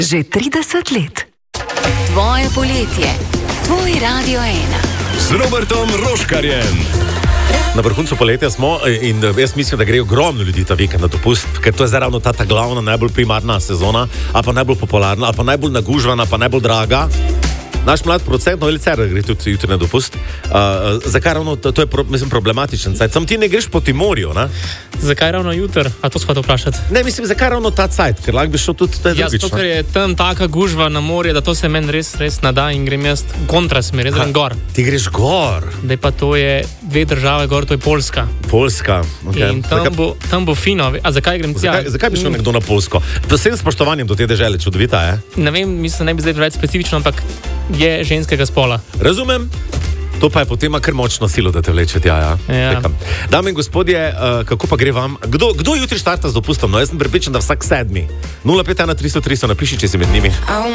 Že 30 let. Tvoje poletje, tvoj Radio 1. S Robertom Roškarjem. Na vrhuncu poletja smo in jaz mislim, da gre ogromno ljudi ta vikend na dopust, ker to je ravno ta glavna, najbolj primarna sezona, a pa najbolj popularna, a pa najbolj nagužvana, pa najbolj draga. Naš mlad producent Noel Cerar gre tudi jutri na dopust. Zakaj ravno to je problematičen cajt? Sam ti ne greš po Timorju, ne? Zakaj ravno jutri? A to shod vprašati? Ne, mislim, zakaj ravno ta cajt? Ker lahko bi šel tudi taj drugič. Zato, ker je tam taka gužva na morje, da to se meni res nada in grem jaz kontrasmer, jaz grem gor. Ti greš gor? Daj pa to je dve države gor, to je Poljska. Poljska, ok. In tam bo fino. A zakaj grem tja? Zakaj bi šel nekdo na Poljsko? To vsem spoštovanjem do te dežele, čudovita, je? Ne vem, mislim, ne bi zdaj preveč specifično, ampak je ženskega spola. Razumem. To pa je potem kar močno silo, da te vleče tja, ja. Dame in gospodje, kako pa gre vam? Kdo jutri štarta z dopustom? No, jaz sem prepričan, da vsak sedmi. 051 300 300, napiši, če si med njimi.